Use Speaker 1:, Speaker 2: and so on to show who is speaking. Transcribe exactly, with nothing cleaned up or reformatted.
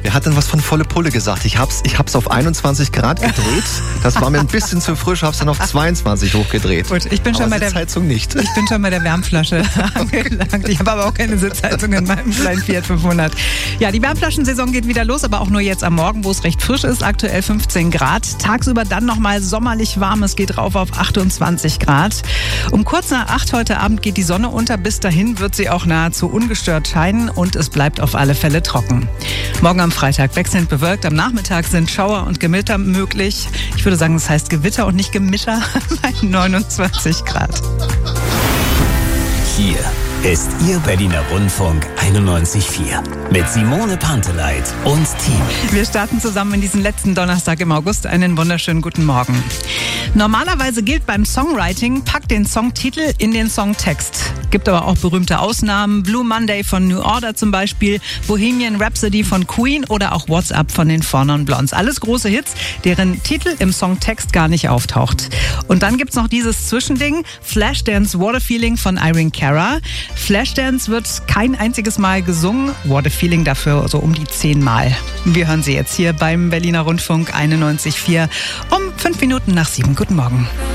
Speaker 1: Wer hat denn was von volle Pulle gesagt? Ich hab's, ich hab's auf einundzwanzig Grad gedreht. Das war mir ein bisschen zu frisch, hab's dann auf zweiundzwanzig hochgedreht.
Speaker 2: Gut, ich bin schon
Speaker 1: aber
Speaker 2: bei der
Speaker 1: Sitzheizung nicht.
Speaker 2: Ich bin schon bei der Wärmflasche angelangt. Ich habe aber auch keine Sitzheizung in meinem kleinen Fiat fünfhundert. Ja, die Wärmflaschensaison geht wieder los, aber auch nur jetzt am Morgen, wo es recht frisch ist. Aktuell fünfzehn Grad. Tagsüber dann nochmal sommerlich warm. Es geht rauf auf achtundzwanzig Grad. Um kurz nach acht heute Abend geht die Sonne unter. Bis dahin wird sie auch nahezu ungestört scheinen und es bleibt auf alle Fälle trocken. Morgen am Freitag wechselnd bewölkt. Am Nachmittag sind Schauer und Gewitter möglich. Ich würde sagen, das heißt Gewitter und nicht Gemischer bei neunundzwanzig Grad.
Speaker 3: Hier ist Ihr Berliner Rundfunk einundneunzig Komma vier mit Simone Panteleit und Team.
Speaker 2: Wir starten zusammen in diesen letzten Donnerstag im August. Einen wunderschönen guten Morgen. Normalerweise gilt beim Songwriting, pack den Songtitel in den Songtext. Gibt aber auch berühmte Ausnahmen. Blue Monday von New Order zum Beispiel, Bohemian Rhapsody von Queen oder auch What's Up von den Four Non Blondes. Alles große Hits, deren Titel im Songtext gar nicht auftaucht. Und dann gibt's noch dieses Zwischending, Flashdance What a Feeling von Irene Cara. Flashdance wird kein einziges Mal gesungen, What a Feeling dafür so um die zehn Mal. Wir hören sie jetzt hier beim Berliner Rundfunk einundneunzig Komma vier um fünf Minuten nach sieben. Guten Morgen.